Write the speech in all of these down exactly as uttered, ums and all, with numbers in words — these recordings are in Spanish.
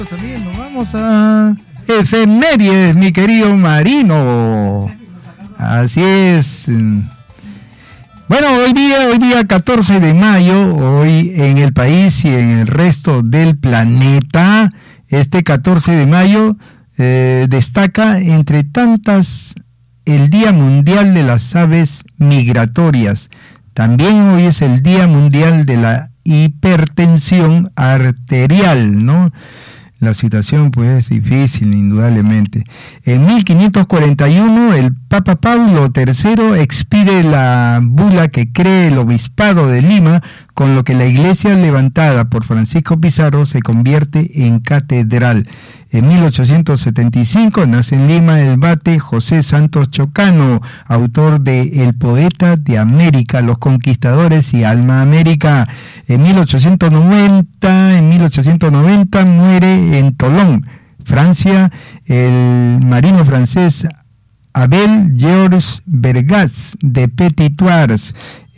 También nos vamos a efemérides, mi querido Marino. Así es. Bueno, hoy día, hoy día catorce de mayo, hoy en el país y en el resto del planeta, este catorce de mayo eh, destaca entre tantas el Día Mundial de las Aves Migratorias. También hoy es el Día Mundial de la Hipertensión Arterial, ¿no? La situación pues es difícil, indudablemente. En mil quinientos cuarenta y uno, el Papa Pablo tercero expide la bula que cree el Obispado de Lima, con lo que la iglesia levantada por Francisco Pizarro se convierte en catedral. En mil ochocientos setenta y cinco nace en Lima el bate José Santos Chocano, autor de El Poeta de América, Los Conquistadores y Alma América. En mil ochocientos noventa, en mil ochocientos noventa muere en Toulon, Francia, el marino francés Abel Georges Bergas de Petitoires.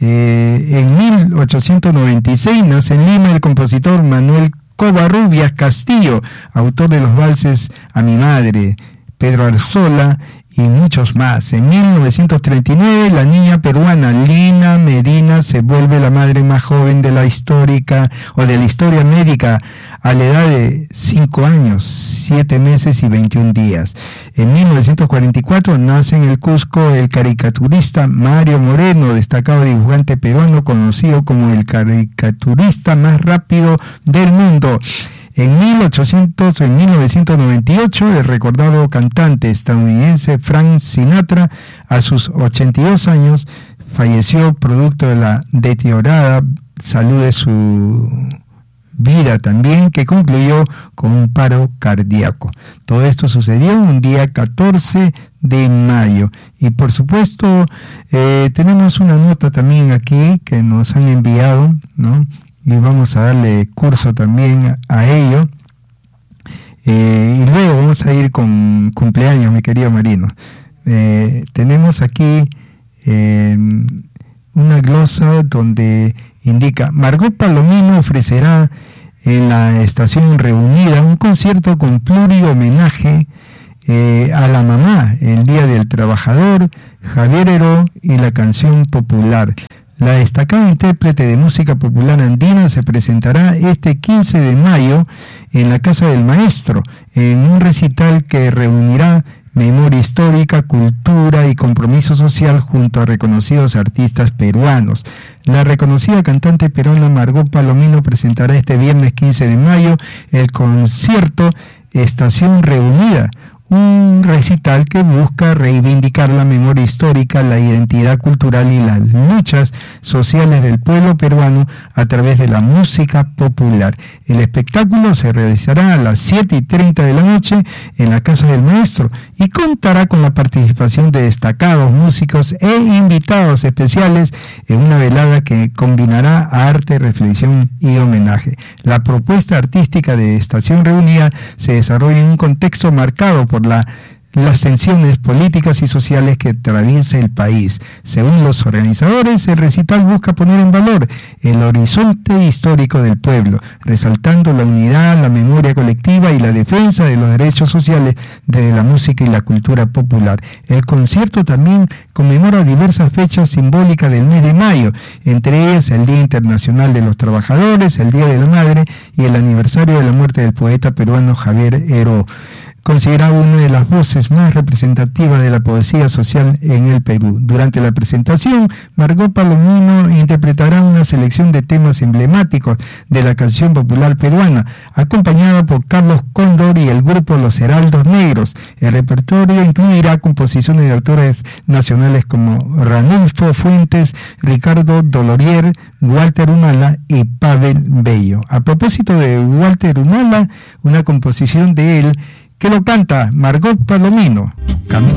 Eh, en mil ochocientos noventa y seis nace en Lima el compositor Manuel Covarrubias Castillo, autor de los valses A mi madre, Pedro Arzola y muchos más. En mil novecientos treinta y nueve, la niña peruana Lina Medina se vuelve la madre más joven de la histórica o de la historia médica a la edad de cinco años, siete meses y veintiún días. En mil novecientos cuarenta y cuatro nace en el Cusco el caricaturista Mario Moreno, destacado dibujante peruano conocido como el caricaturista más rápido del mundo. En mil ochocientos, en mil novecientos noventa y ocho, el recordado cantante estadounidense Frank Sinatra, a sus ochenta y dos años, falleció producto de la deteriorada salud de su vida también, que concluyó con un paro cardíaco. Todo esto sucedió un día catorce de mayo. Y por supuesto, eh, tenemos una nota también aquí que nos han enviado, ¿no? Y vamos a darle curso también a ello. Eh, y luego vamos a ir con cumpleaños, mi querido Marino. Eh, tenemos aquí eh, una glosa donde indica: Margot Palomino ofrecerá en la estación Reunida un concierto con pluri homenaje eh, a la mamá, el Día del Trabajador, Javier Heró y la canción popular. La destacada intérprete de música popular andina se presentará este quince de mayo en la Casa del Maestro, en un recital que reunirá memoria histórica, cultura y compromiso social junto a reconocidos artistas peruanos. La reconocida cantante peruana Margot Palomino presentará este viernes quince de mayo el concierto Estación Reunida, un recital que busca reivindicar la memoria histórica, la identidad cultural y las luchas sociales del pueblo peruano a través de la música popular. El espectáculo se realizará a las siete y treinta de la noche en la Casa del Maestro y contará con la participación de destacados músicos e invitados especiales en una velada que combinará arte, reflexión y homenaje. La propuesta artística de Estación Reunida se desarrolla en un contexto marcado por La, las tensiones políticas y sociales que atraviesa el país. Según los organizadores, el recital busca poner en valor el horizonte histórico del pueblo, resaltando la unidad, la memoria colectiva y la defensa de los derechos sociales de la música y la cultura popular. El concierto también conmemora diversas fechas simbólicas del mes de mayo, entre ellas el Día Internacional de los Trabajadores, el Día de la Madre y el aniversario de la muerte del poeta peruano Javier Heró, considerado una de las voces más representativas de la poesía social en el Perú. Durante la presentación, Margot Palomino interpretará una selección de temas emblemáticos de la canción popular peruana, acompañada por Carlos Cóndor y el grupo Los Heraldos Negros. El repertorio incluirá composiciones de autores nacionales como Ranulfo Fuentes, Ricardo Dolorier, Walter Humala y Pavel Bello. A propósito de Walter Humala, una composición de él que lo canta Margot Palomino.